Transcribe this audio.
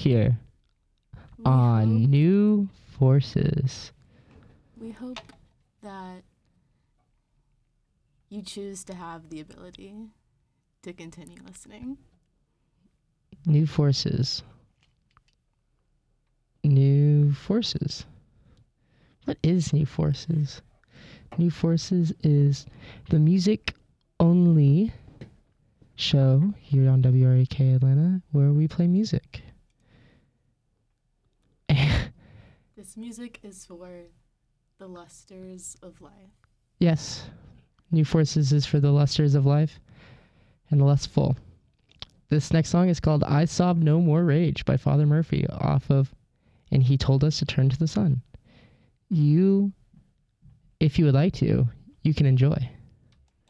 here We on hope, New Forces. we hope that you choose to have the ability to continue listening. New Forces. New Forces. What is New Forces? New Forces is the music only show here on WRAK Atlanta where we play music. This music is for the lusters of life. Yes, New Forces is for the lusters of life and the lustful. This next song is called I Sob No More Rage by Father Murphy off of And He Told Us to Turn to the Sun. You, if you would like to, you can enjoy.